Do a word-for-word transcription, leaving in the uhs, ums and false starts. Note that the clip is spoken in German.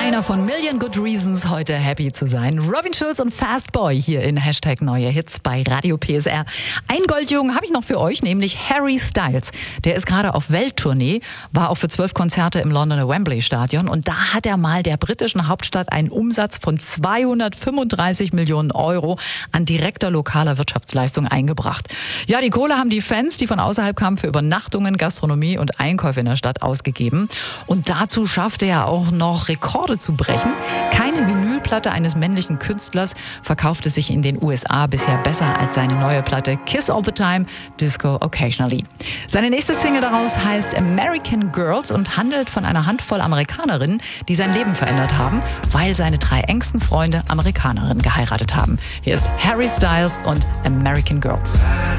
Einer von Million Good Reasons, heute happy zu sein. Robin Schulz und Fast Boy hier in Hashtag Neue Hits bei Radio P S R. Ein Goldjungen habe ich noch für euch, nämlich Harry Styles. Der ist gerade auf Welttournee, war auch für zwölf Konzerte im Londoner Wembley Stadion. Und da hat er mal der britischen Hauptstadt einen Umsatz von zweihundertfünfunddreißig Millionen Euro an direkter lokaler Wirtschaftsleistung eingebracht. Ja, die Kohle haben die Fans, die von außerhalb kamen, für Übernachtungen, Gastronomie und Einkäufe in der Stadt ausgegeben. Und dazu schaffte er auch noch Rekorde zu brechen. Keine Vinylplatte eines männlichen Künstlers verkaufte sich in den U S A bisher besser als seine neue Platte Kiss All the Time, Disco Occasionally. Seine nächste Single daraus heißt American Girls und handelt von einer Handvoll Amerikanerinnen, die sein Leben verändert haben, weil seine drei engsten Freunde Amerikanerinnen geheiratet haben. Hier ist Harry Styles und American Girls.